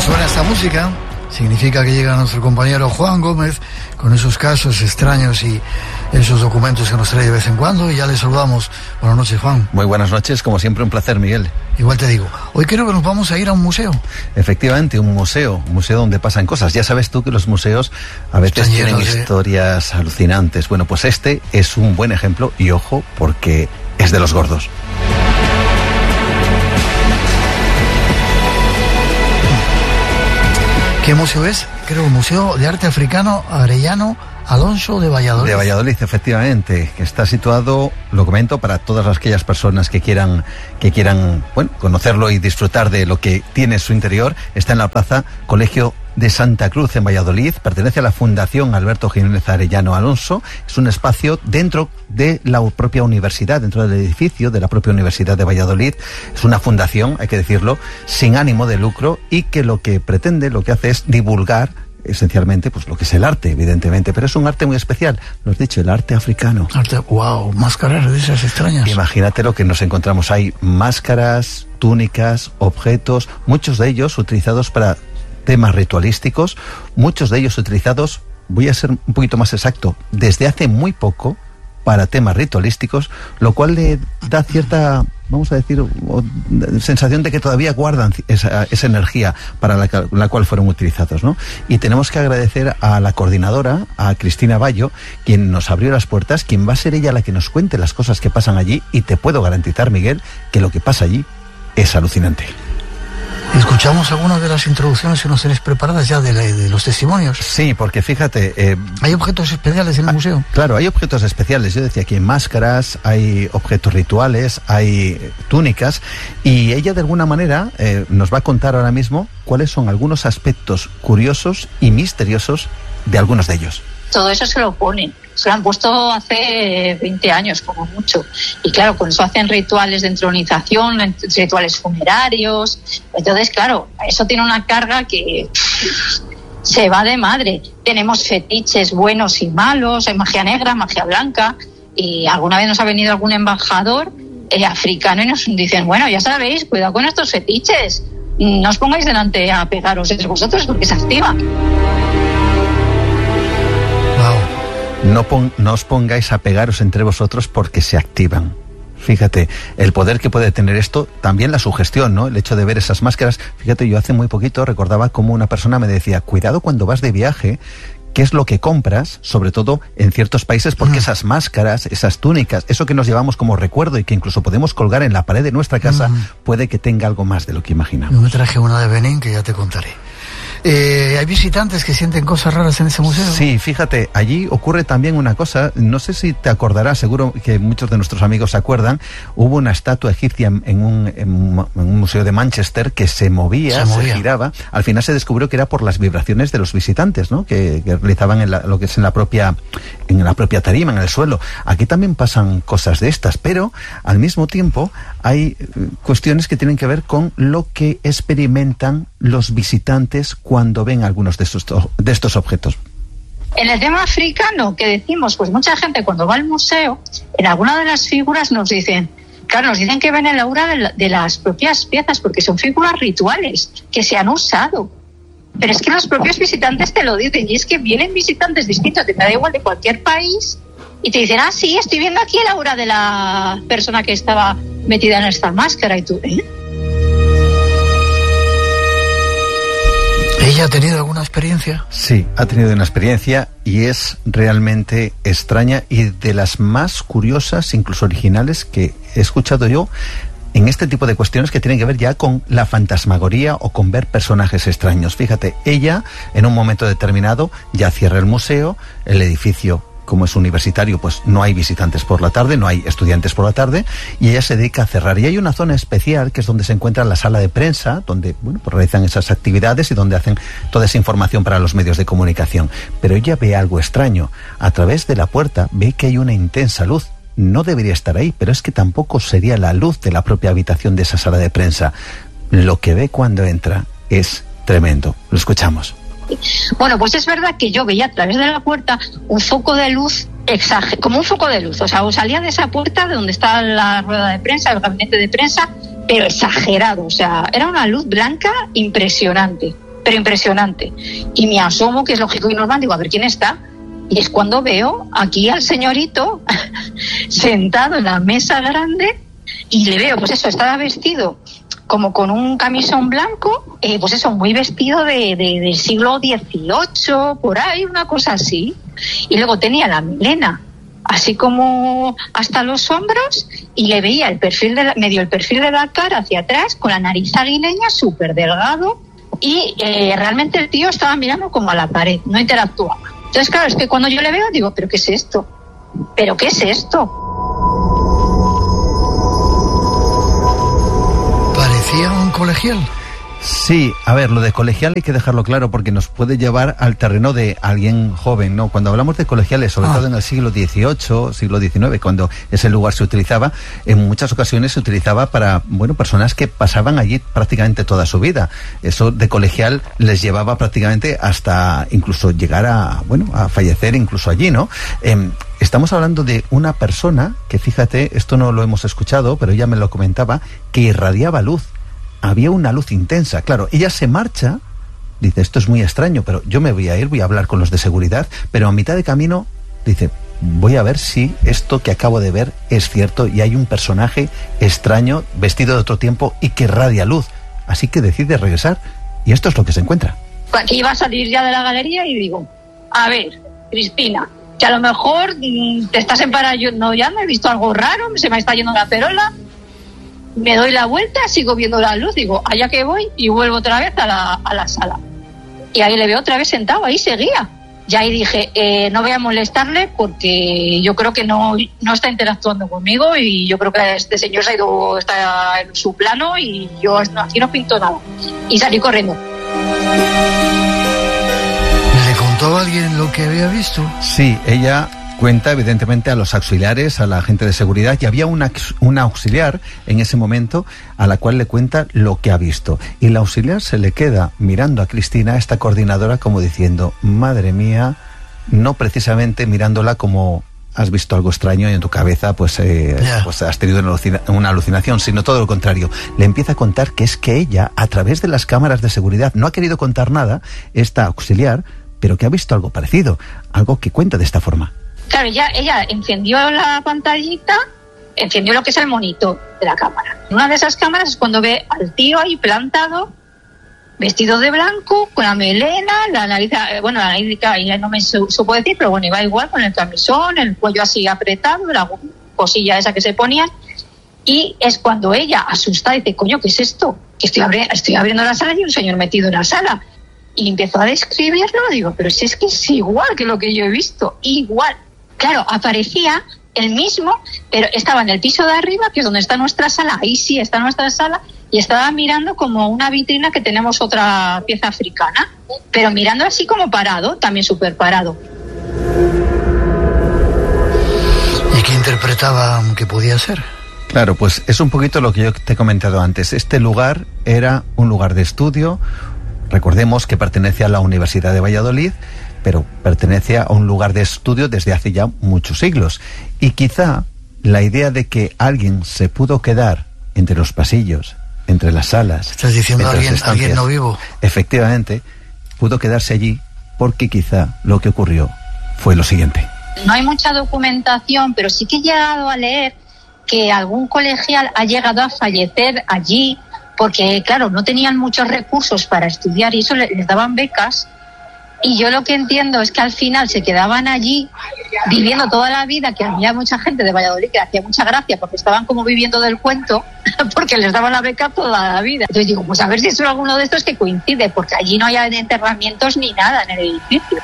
suena esta música, significa que llega nuestro compañero Juan Gómez con esos casos extraños y esos documentos que nos trae de vez en cuando, y ya le saludamos. Buenas noches, Juan. Muy buenas noches, como siempre un placer, Miguel. Igual te digo, hoy creo que nos vamos a ir a un museo. Efectivamente, un museo donde pasan cosas. Ya sabes tú que los museos a veces tienen historias alucinantes. Bueno, pues este es un buen ejemplo, y ojo, porque es de los gordos. ¿Qué museo es? Creo el Museo de Arte Africano Arellano Alonso de Valladolid. De Valladolid, efectivamente, que está situado, lo comento, para todas aquellas personas que quieran conocerlo y disfrutar de lo que tiene su interior. Está en la Plaza Colegio de Santa Cruz, en Valladolid. Pertenece a la Fundación Alberto Jiménez Arellano Alonso. Es un espacio dentro de la propia universidad, dentro del edificio de la propia Universidad de Valladolid. Es una fundación, hay que decirlo, sin ánimo de lucro, y que lo que pretende, lo que hace es divulgar esencialmente pues lo que es el arte, evidentemente, pero es un arte muy especial, lo has dicho, el arte africano. Arte, wow, máscaras de esas extrañas. Imagínate lo que nos encontramos. Hay máscaras, túnicas, objetos, muchos de ellos utilizados para temas ritualísticos, muchos de ellos utilizados, voy a ser un poquito más exacto, desde hace muy poco para temas ritualísticos, lo cual le da cierta, vamos a decir, sensación de que todavía guardan esa energía para la cual fueron utilizados, ¿no? Y tenemos que agradecer a la coordinadora, a Cristina Bayo, quien nos abrió las puertas, quien va a ser ella la que nos cuente las cosas que pasan allí, y te puedo garantizar, Miguel, que lo que pasa allí es alucinante. ¿Escuchamos algunas de las introducciones que nos tenéis preparadas ya de los testimonios? Sí, porque fíjate... ¿hay objetos especiales en el museo? Claro, hay objetos especiales. Yo decía que hay máscaras, hay objetos rituales, hay túnicas, y ella de alguna manera nos va a contar ahora mismo cuáles son algunos aspectos curiosos y misteriosos de algunos de ellos. Todo eso se lo ponen. Se lo han puesto hace 20 años, como mucho. Y claro, con eso hacen rituales de entronización, rituales funerarios. Entonces, claro, eso tiene una carga que se va de madre. Tenemos fetiches buenos y malos, hay magia negra, magia blanca. Y alguna vez nos ha venido algún embajador africano y nos dicen, bueno, ya sabéis, cuidado con estos fetiches. No os pongáis delante a pegaros vosotros porque se activa. No os pongáis a pegaros entre vosotros porque se activan. Fíjate, el poder que puede tener esto, también la sugestión, ¿no? El hecho de ver esas máscaras. Fíjate, yo hace muy poquito recordaba cómo una persona me decía, cuidado cuando vas de viaje, qué es lo que compras, sobre todo en ciertos países, porque esas máscaras, esas túnicas, eso que nos llevamos como recuerdo y que incluso podemos colgar en la pared de nuestra casa, puede que tenga algo más de lo que imaginamos. Yo me traje una de Benín que ya te contaré. ¿Hay visitantes que sienten cosas raras en ese museo? Sí, fíjate, allí ocurre también una cosa, no sé si te acordarás, seguro que muchos de nuestros amigos se acuerdan, hubo una estatua egipcia en un museo de Manchester que se movía, se giraba. Al final se descubrió que era por las vibraciones de los visitantes, ¿no? que realizaban en lo que es en la propia tarima, en el suelo. Aquí también pasan cosas de estas, pero al mismo tiempo hay cuestiones que tienen que ver con lo que experimentan los visitantes cuando ven algunos de estos objetos. En el tema africano que decimos, pues mucha gente cuando va al museo, en alguna de las figuras nos dicen que ven el aura de las propias piezas, porque son figuras rituales que se han usado. Pero es que los propios visitantes te lo dicen, y es que vienen visitantes distintos, te da igual, de cualquier país, y te dicen, sí, estoy viendo aquí el aura de la persona que estaba metida en esta máscara, y tú, ¿Ella ha tenido alguna experiencia? Sí, ha tenido una experiencia y es realmente extraña y de las más curiosas, incluso originales, que he escuchado yo en este tipo de cuestiones que tienen que ver ya con la fantasmagoría o con ver personajes extraños. Fíjate, ella en un momento determinado ya cierra el museo, el edificio, como es universitario, pues no hay visitantes por la tarde, no hay estudiantes por la tarde, y ella se dedica a cerrar. Y hay una zona especial que es donde se encuentra la sala de prensa, donde pues realizan esas actividades y donde hacen toda esa información para los medios de comunicación. Pero ella ve algo extraño. A través de la puerta ve que hay una intensa luz. No debería estar ahí, pero es que tampoco sería la luz de la propia habitación de esa sala de prensa. Lo que ve cuando entra es tremendo. Lo escuchamos. Bueno, pues es verdad que yo veía a través de la puerta un foco de luz, como un foco de luz, o sea, salía de esa puerta de donde está la rueda de prensa, el gabinete de prensa, pero exagerado, o sea, era una luz blanca impresionante. pero impresionante. Y me asomo, que es lógico y normal, digo, a ver quién está. Y es cuando veo aquí al señorito sentado en la mesa grande y le veo, pues eso, estaba vestido como con un camisón blanco, pues eso, muy vestido del siglo XVIII, por ahí, una cosa así. Y luego tenía la melena así como hasta los hombros, y le veía el perfil medio el perfil de la cara hacia atrás, con la nariz aguileña, súper delgado, y realmente el tío estaba mirando como a la pared, no interactuaba. Entonces, claro, es que cuando yo le veo digo, ¿pero qué es esto? ¿Pero qué es esto? Parecía un colegial. Sí, a ver, lo de colegial hay que dejarlo claro porque nos puede llevar al terreno de alguien joven, ¿no? Cuando hablamos de colegiales, sobre todo en el siglo XVIII, siglo XIX, cuando ese lugar se utilizaba, en muchas ocasiones se utilizaba para, bueno, personas que pasaban allí prácticamente toda su vida. Eso de colegial les llevaba prácticamente hasta incluso llegar a, bueno, a fallecer incluso allí, ¿no? Estamos hablando de una persona que, fíjate, esto no lo hemos escuchado, pero ella me lo comentaba, que irradiaba luz. Había una luz intensa. Claro, ella se marcha, dice, esto es muy extraño, pero yo me voy a ir, voy a hablar con los de seguridad, pero a mitad de camino dice, voy a ver si esto que acabo de ver es cierto y hay un personaje extraño, vestido de otro tiempo y que irradia luz. Así que decide regresar y esto es lo que se encuentra. Aquí iba a salir ya de la galería y digo, a ver, Cristina, que a lo mejor te estás emparanoiando, ya me he visto algo raro, se me está yendo la perola. Me doy la vuelta, sigo viendo la luz, digo, allá que voy, y vuelvo otra vez a la sala. Y ahí le veo otra vez sentado, ahí seguía. Y ahí dije, no voy a molestarle porque yo creo que no está interactuando conmigo y yo creo que este señor está en su plano y yo aquí no pinto nada. Y salí corriendo. ¿Le contó a alguien lo que había visto? Sí, ella cuenta evidentemente a los auxiliares, a la gente de seguridad, y había una auxiliar en ese momento a la cual le cuenta lo que ha visto. Y la auxiliar se le queda mirando a Cristina, esta coordinadora, como diciendo, madre mía, no precisamente mirándola como has visto algo extraño y en tu cabeza pues has tenido una alucinación, sino todo lo contrario. Le empieza a contar que es que ella, a través de las cámaras de seguridad, no ha querido contar nada, esta auxiliar, pero que ha visto algo parecido, algo que cuenta de esta forma. Claro, ella encendió la pantallita, encendió lo que es el monitor de la cámara. Una de esas cámaras es cuando ve al tío ahí plantado, vestido de blanco, con la melena, la nariz ya no me supo decir, pero bueno, iba igual con el camisón, el cuello así apretado, la cosilla esa que se ponía, y es cuando ella, asustada, dice, coño, ¿qué es esto? Que estoy abriendo la sala y un señor metido en la sala. Y empezó a describirlo, digo, pero si es que es igual que lo que yo he visto, igual. Claro, aparecía el mismo, pero estaba en el piso de arriba, que es donde está nuestra sala, ahí sí está nuestra sala, y estaba mirando como una vitrina que tenemos otra pieza africana, pero mirando así como parado, también súper parado. ¿Y qué interpretaba que podía ser? Claro, pues es un poquito lo que yo te he comentado antes. Este lugar era un lugar de estudio, recordemos que pertenece a la Universidad de Valladolid, pero pertenece a un lugar de estudio desde hace ya muchos siglos. Y quizá la idea de que alguien se pudo quedar entre los pasillos, entre las salas... ¿Estás diciendo alguien no vivo? Efectivamente, pudo quedarse allí porque quizá lo que ocurrió fue lo siguiente. No hay mucha documentación, pero sí que he llegado a leer que algún colegial ha llegado a fallecer allí porque, claro, no tenían muchos recursos para estudiar y eso les daban becas. Y yo lo que entiendo es que al final se quedaban allí viviendo toda la vida, que había mucha gente de Valladolid que hacía mucha gracia porque estaban como viviendo del cuento, porque les daban la beca toda la vida. Entonces digo, pues a ver si es alguno de estos que coincide, porque allí no hay enterramientos ni nada en el edificio.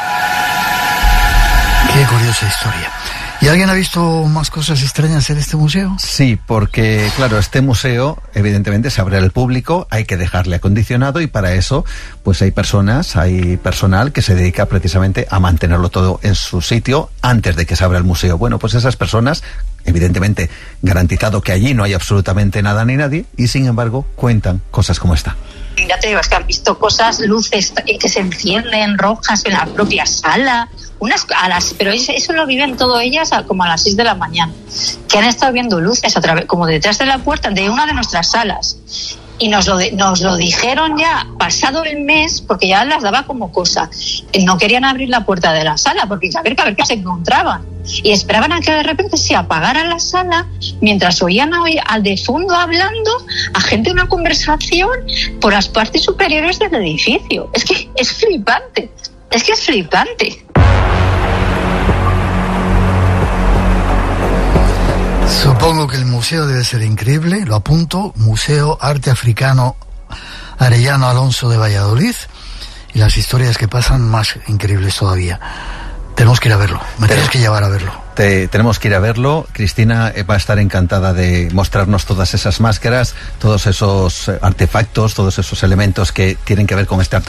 Qué curiosa historia. ¿Y alguien ha visto más cosas extrañas en este museo? Sí, porque, claro, este museo evidentemente se abre al público, hay que dejarle acondicionado y para eso pues hay personal que se dedica precisamente a mantenerlo todo en su sitio antes de que se abra el museo. Bueno, pues esas personas, evidentemente garantizado que allí no hay absolutamente nada ni nadie, y sin embargo cuentan cosas como esta. Ya te digo, es que han visto cosas, luces que se encienden rojas en la propia sala, pero eso lo viven todo ellas como a las 6 de la mañana, que han estado viendo luces otra vez, como detrás de la puerta de una de nuestras salas. y nos lo dijeron ya pasado el mes, porque ya las daba como cosa. No querían abrir la puerta de la sala porque a ver qué se encontraban, y esperaban a que de repente se apagara la sala mientras oían al de fondo hablando a gente en una conversación por las partes superiores del edificio. Es que es flipante, Supongo que el museo debe ser increíble, lo apunto, Museo Arte Africano Arellano Alonso de Valladolid, y las historias que pasan más increíbles todavía. Tenemos que ir a verlo, tienes que llevar a verlo. Tenemos que ir a verlo. Cristina va a estar encantada de mostrarnos todas esas máscaras, todos esos artefactos, todos esos elementos que tienen que ver con este arte